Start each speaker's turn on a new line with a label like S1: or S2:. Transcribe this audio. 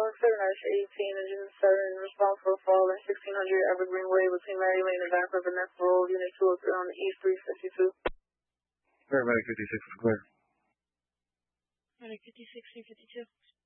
S1: 18, engine 7, response for a fall in 1600 Evergreen Way between Mary Lane and Back River Neck Road, Unit 203 on the East 352.
S2: Paramedic 56 is clear.
S3: Medic 56, 352.